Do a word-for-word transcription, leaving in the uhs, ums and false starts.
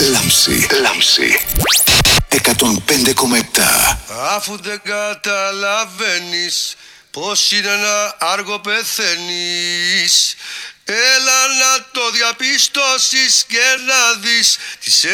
Λάμψη, Λάμψη εκατόν πέντε κόμμα επτά. Αφού δεν καταλαβαίνεις πως είναι να άργο πεθαίνεις, έλα να το διαπιστώσεις και να δεις τις